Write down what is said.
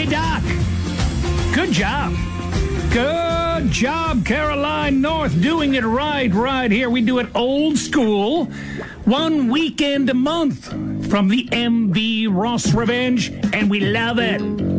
Hey, Doc. Good job. Good job, Caroline North, doing it right here. We do it old school, one weekend a month from the MB Ross Revenge, and we love it.